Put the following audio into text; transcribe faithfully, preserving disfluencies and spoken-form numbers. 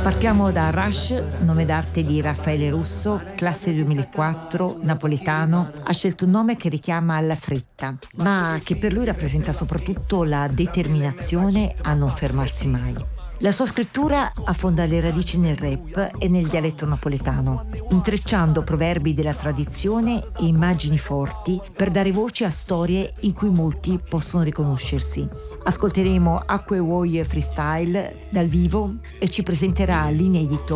Partiamo da Rush, nome d'arte di Raffaele Russo, classe duemilaquattro, napoletano. Ha scelto un nome che richiama alla fretta, ma che per lui rappresenta soprattutto la determinazione a non fermarsi mai. La sua scrittura affonda le radici nel rap e nel dialetto napoletano, intrecciando proverbi della tradizione e immagini forti per dare voce a storie in cui molti possono riconoscersi. Ascolteremo Acque Uoie Freestyle dal vivo e ci presenterà l'inedito